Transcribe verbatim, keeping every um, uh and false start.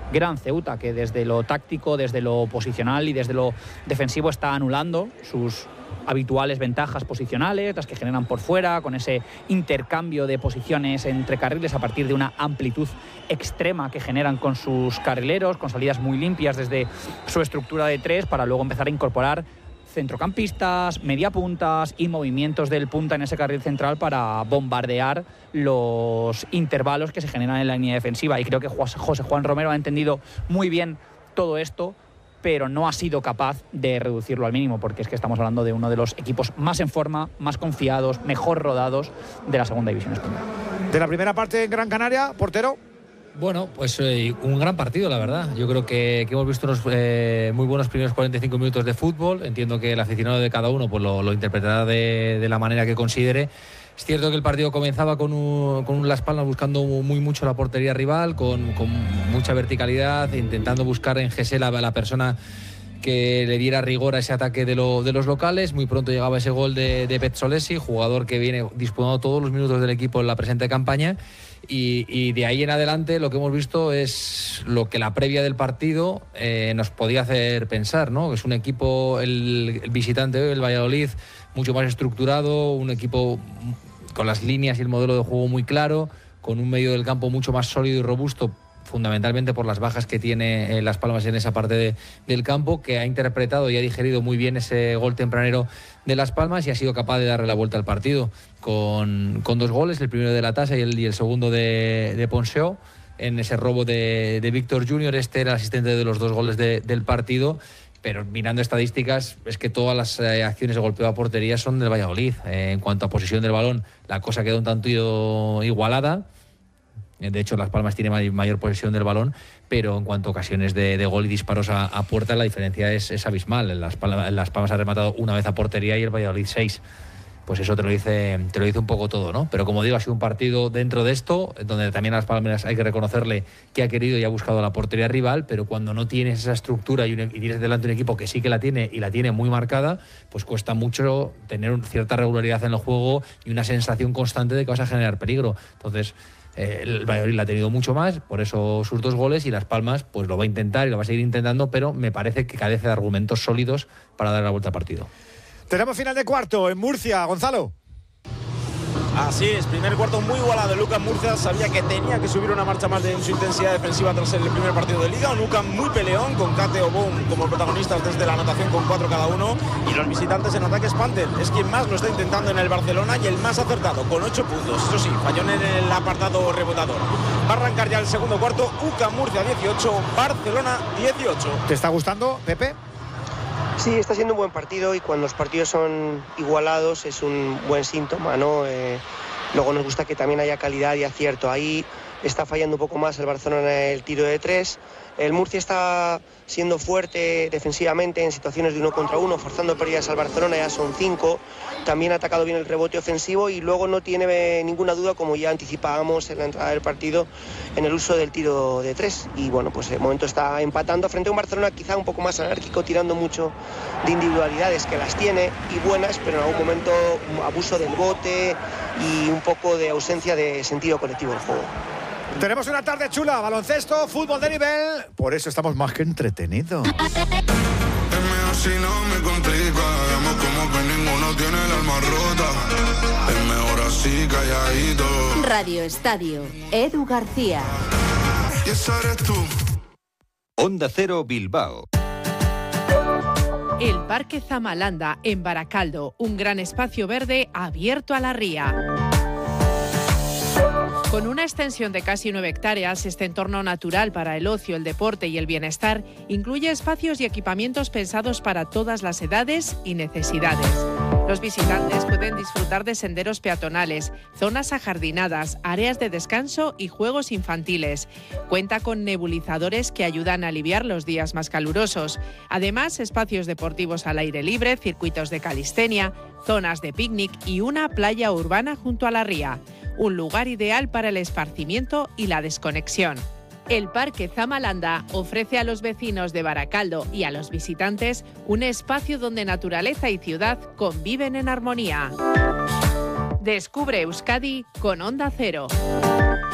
gran Ceuta, que desde lo táctico, desde lo posicional y desde lo defensivo está anulando sus habituales ventajas posicionales, las que generan por fuera, con ese intercambio de posiciones entre carriles a partir de una amplitud extrema que generan con sus carrileros, con salidas muy limpias desde su estructura de tres, para luego empezar a incorporar centrocampistas, mediapuntas y movimientos del punta en ese carril central para bombardear los intervalos que se generan en la línea defensiva. Y creo que José Juan Romero ha entendido muy bien todo esto, pero no ha sido capaz de reducirlo al mínimo, porque es que estamos hablando de uno de los equipos más en forma, más confiados, mejor rodados de la segunda división española. De la primera parte en Gran Canaria, portero. Bueno, pues eh, un gran partido, la verdad. Yo creo que, que hemos visto unos eh, muy buenos primeros cuarenta y cinco minutos de fútbol. Entiendo que el aficionado de cada uno pues lo, lo interpretará de, de la manera que considere. Es cierto que el partido comenzaba con un, con un Las Palmas buscando muy mucho la portería rival, con, con mucha verticalidad, intentando buscar en Gesell a la persona que le diera rigor a ese ataque de, lo, de los locales. Muy pronto llegaba ese gol de, de Pezzolesi, jugador que viene disputando todos los minutos del equipo en la presente campaña. Y, y de ahí en adelante lo que hemos visto es lo que la previa del partido eh, nos podía hacer pensar, ¿no? Es un equipo, el, el visitante, el Valladolid, mucho más estructurado, un equipo con las líneas y el modelo de juego muy claro, con un medio del campo mucho más sólido y robusto, fundamentalmente por las bajas que tiene eh, Las Palmas en esa parte de, del campo, que ha interpretado y ha digerido muy bien ese gol tempranero de Las Palmas y ha sido capaz de darle la vuelta al partido con, con dos goles, el primero de Latasa y el, y el segundo de, de Ponseo, en ese robo de, de Víctor Junior. Este era el asistente de los dos goles de, del partido. Pero mirando estadísticas, es que todas las eh, acciones de golpeo a portería son del Valladolid. Eh, en cuanto a posesión del balón, la cosa quedó un tanto igualada. De hecho, Las Palmas tiene mayor posesión del balón, pero en cuanto a ocasiones de, de gol y disparos a, a puerta, la diferencia es, es abismal. Las Palmas, Las Palmas ha rematado una vez a portería y el Valladolid seis. Pues eso te lo dice, te lo dice un poco todo, ¿no? Pero como digo, ha sido un partido dentro de esto, donde también a Las Palmas hay que reconocerle que ha querido y ha buscado la portería rival, pero cuando no tienes esa estructura y, un, y tienes delante un equipo que sí que la tiene y la tiene muy marcada, pues cuesta mucho tener un, cierta regularidad en el juego y una sensación constante de que vas a generar peligro. Entonces, eh, el Valladolid la ha tenido mucho más, por eso sus dos goles, y Las Palmas pues lo va a intentar y lo va a seguir intentando, pero me parece que carece de argumentos sólidos para dar la vuelta al partido. Tenemos final de cuarto en Murcia, Gonzalo. Así es, primer cuarto muy igualado. El Lucas Murcia sabía que tenía que subir una marcha más de su intensidad defensiva tras el primer partido de Liga. Un Lucas muy peleón, con Kate Obón como protagonistas desde la anotación con cuatro cada uno. Y los visitantes en ataque Panther es quien más lo está intentando en el Barcelona y el más acertado, con ocho puntos. Eso sí, falló en el apartado rebotador. Va a arrancar ya el segundo cuarto. U C A M Murcia dieciocho, Barcelona dieciocho. ¿Te está gustando, Pepe? Sí, está siendo un buen partido, y cuando los partidos son igualados es un buen síntoma, ¿no? Eh, luego nos gusta que también haya calidad y acierto. Ahí está fallando un poco más el Barcelona en el tiro de tres. El Murcia está siendo fuerte defensivamente en situaciones de uno contra uno, forzando pérdidas al Barcelona, ya son cinco. También ha atacado bien el rebote ofensivo y luego no tiene ninguna duda, como ya anticipábamos en la entrada del partido, en el uso del tiro de tres. Y bueno, pues de momento está empatando frente a un Barcelona quizá un poco más anárquico, tirando mucho de individualidades, que las tiene y buenas, pero en algún momento abuso del bote y un poco de ausencia de sentido colectivo del juego. Tenemos una tarde chula, baloncesto, fútbol de nivel, por eso estamos más que entretenidos. Si no me complica, vemos como que ninguno tiene el alma rota. Es mejor así, calladito. Radio Estadio, Edu García. Y esa eres tú. Onda Cero Bilbao. El Parque Zamalanda, en Baracaldo, un gran espacio verde abierto a la ría. Con una extensión de casi nueve hectáreas, este entorno natural para el ocio, el deporte y el bienestar incluye espacios y equipamientos pensados para todas las edades y necesidades. Los visitantes pueden disfrutar de senderos peatonales, zonas ajardinadas, áreas de descanso y juegos infantiles. Cuenta con nebulizadores que ayudan a aliviar los días más calurosos. Además, espacios deportivos al aire libre, circuitos de calistenia, zonas de picnic y una playa urbana junto a la ría. Un lugar ideal para el esparcimiento y la desconexión. El Parque Zamalanda ofrece a los vecinos de Baracaldo y a los visitantes un espacio donde naturaleza y ciudad conviven en armonía. Descubre Euskadi con Onda Cero.